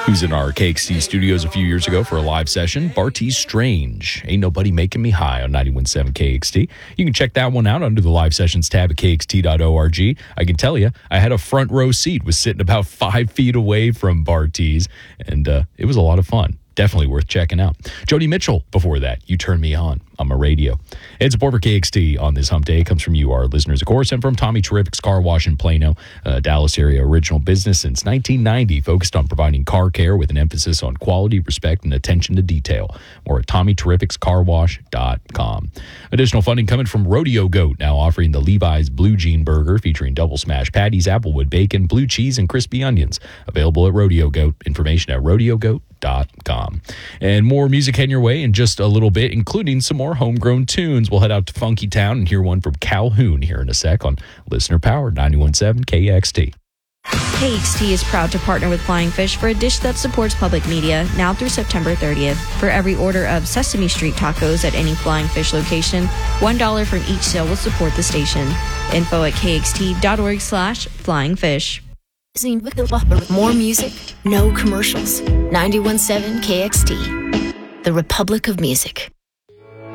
who's in our KXT studios a few years ago for a live session. Bartees Strange, Ain't Nobody Making Me High on 91.7 KXT. You can check that one out under the live sessions tab at kxt.org. I can tell you, I had a front row seat, was sitting about 5 feet away from Bartees, and it was a lot of fun. Definitely worth checking out. Joni Mitchell, before that, You Turn Me On my radio. And support for KXT on this hump day comes from you, our listeners, of course, and from Tommy Terrific's Car Wash in Plano, Dallas area original business since 1990, focused on providing car care with an emphasis on quality, respect, and attention to detail. More at TommyTerrificsCarWash.com. Additional funding coming from Rodeo Goat, now offering the Levi's Blue Jean Burger featuring double smash patties, applewood bacon, blue cheese, and crispy onions. Available at Rodeo Goat. Information at RodeoGoat.com. And more music heading your way in just a little bit, including some more homegrown tunes. We'll head out to Funky Town and hear one from Calhoun here in a sec on Listener Power 91.7 KXT. KXT is proud to partner with Flying Fish for a dish that supports public media now through September 30th. For every order of Sesame Street tacos at any Flying Fish location, $1 from each sale will support the station. Info at kxt.org/flyingfish. More music, no commercials. 91.7 KXT, the Republic of Music.